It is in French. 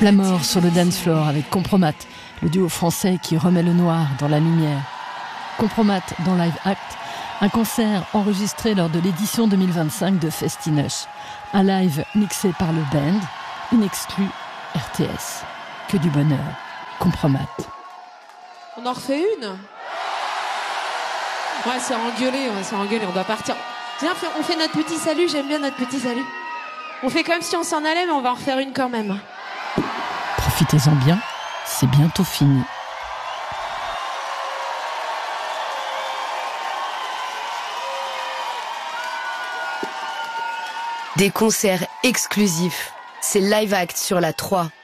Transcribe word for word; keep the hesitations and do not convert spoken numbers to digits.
La mort sur le dance floor avec Compromat, le duo français qui remet le noir dans la lumière. Compromat dans Live Act, un concert enregistré lors de l'édition deux mille vingt-cinq de Festinoche. Un live mixé par le band, une exclue R T S. Que du bonheur. Compromat. On en refait une ? Ouais, c'est engueulé, on s'est engueulé, on doit partir. Viens, on fait notre petit salut, j'aime bien notre petit salut. On fait comme si on s'en allait, mais on va en refaire une quand même. Profitez-en bien, c'est bientôt fini. Des concerts exclusifs. C'est Live Act sur la trois.